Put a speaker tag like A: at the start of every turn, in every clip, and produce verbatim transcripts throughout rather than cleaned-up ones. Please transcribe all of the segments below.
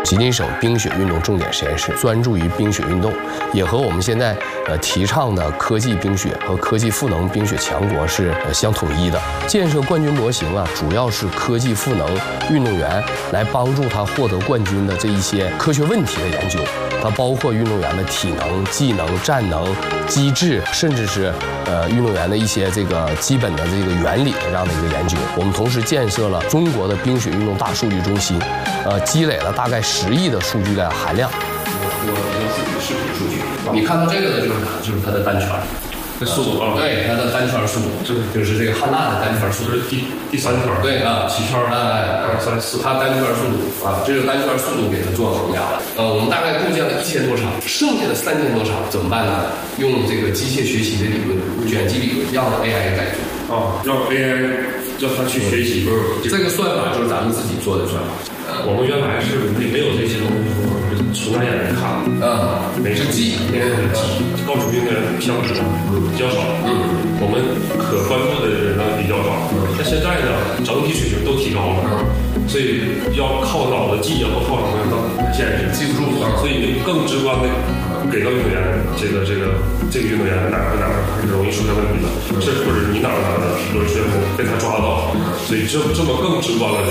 A: 吉林省冰雪运动重点实验室，专注于冰雪运动，也和我们现在呃提倡的科技冰雪和科技赋能冰雪强国是呃相统一的。建设冠军模型啊，主要是科技赋能运动员来帮助他获得冠军的这一些科学问题的研究，它包括运动员的体能、技能、战能、机制，甚至是呃运动员的一些这个基本的这个原理的这样的一个研究。我们同时建设了中国的冰雪运动大数据中心，呃，积累了大概十亿的数据的含量。我我数据视频数据，你看到这个的就是啥？就是它的单圈。
B: 这速度啊，
A: 对，它的单圈速度，
B: 这
A: 就是这个汉娜的单圈速度，
B: 这是第第三圈，
A: 对啊，起圈
B: 哎，二三四，
A: 它单圈速度啊，这个单圈速度给它做衡量了。呃，我们大概构建了一千多场，剩下的三千多场怎么办呢？用这个机械学习的理论、卷积理论，让 A I 来做。
B: 啊，让 A I 让它去学习。
A: 嗯，这个算法就是咱们自己做的算法。
B: 我们原来是没没有这些东西，就是从拿眼来看，
A: 嗯，
B: 没是记，那个是记，高水平的人相对比较少，嗯，我们可关注的人呢比较少，那现在呢，整体水平都提高了，所以要靠脑子记，要靠什么更现实，记不住，所以更直观的给到运动员，这个这个这个运动员哪个哪个是容易出现问题的，是或者你哪个哪个容易出现问题，被他抓得到，所以这这么更直观了就。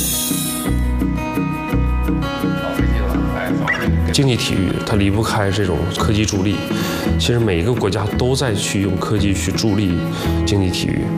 B: 竞技体育它离不开这种科技助力，其实每一个国家都在去用科技去助力竞技体育。